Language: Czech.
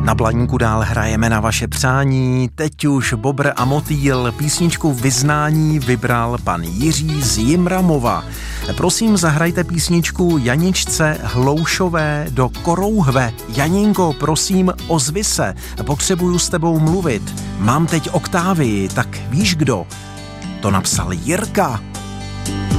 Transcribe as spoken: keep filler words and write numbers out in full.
Na Blaníku dál hrajeme na vaše přání, teď už Bobr a Motýl, písničku Vyznání vybral pan Jiří z Jimramova. Prosím, zahrajte písničku Janičce Hloušové do Korouhve. Janinko, prosím, ozvi se, potřebuju s tebou mluvit. Mám teď Oktávii, tak víš kdo? To napsal Jirka.